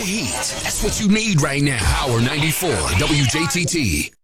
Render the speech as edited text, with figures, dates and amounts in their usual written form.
heat. That's what you need right now. Power 94 WJTT.